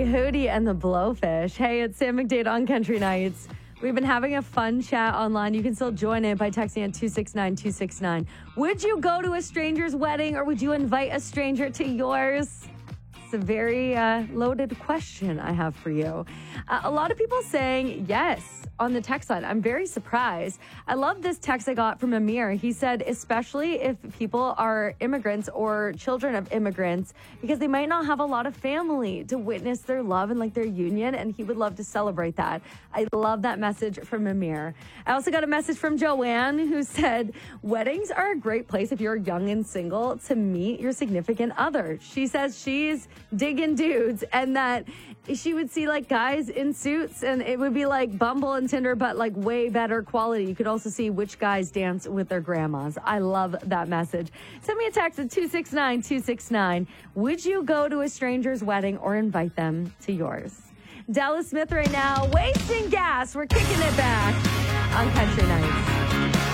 Hootie and the Blowfish. Hey, it's Sam McDade on Country Nights. We've been having a fun chat online. You can still join it by texting at 269-269. Would you go to a stranger's wedding or would you invite a stranger to yours? It's a very loaded question I have for you. A lot of people saying yes on the text line. I'm very surprised. I love this text I got from Amir. He said, especially if people are immigrants or children of immigrants, because they might not have a lot of family to witness their love and like their union, and he would love to celebrate that. I love that message from Amir. I also got a message from Joanne who said, weddings are a great place if you're young and single to meet your significant other. She says she's digging dudes and that she would see like guys in suits and it would be like Bumble and Tinder, but like way better quality. You could also see which guys dance with their grandmas. I love that message. Send me a text at 269-269. Would you go to a stranger's wedding or invite them to yours? Dallas Smith right now, wasting gas. We're kicking it back on Country Nights.